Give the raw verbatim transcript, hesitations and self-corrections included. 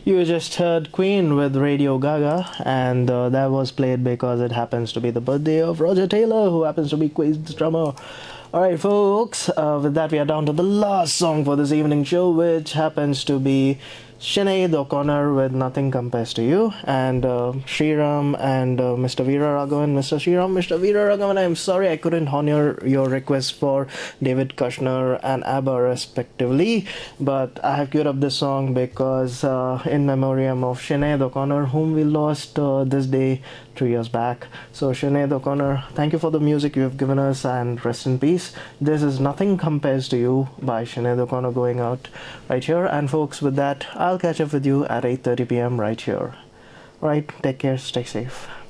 You just heard Queen with Radio Gaga, and uh, that was played because it happens to be the birthday of Roger Taylor, who happens to be Queen's drummer. Alright, folks, uh, with that, we are down to the last song for this evening show, which happens to be Sinead O'Connor with Nothing Compares to You, and uh, Sriram and uh, Mister Veera Raghavan. Mister Sriram, Mister Veera Raghavan, I'm sorry I couldn't honor your request for David Kushner and ABBA respectively, but I have queued up this song because uh, in memoriam of Sinead O'Connor, whom we lost uh, this day three years back. So Sinead O'Connor, thank you for the music you have given us, and rest in peace. This is Nothing Compares to You by Sinead O'Connor going out right here. And folks, with that, I'll catch up with you at eight thirty p m right here. Right, take care, stay safe.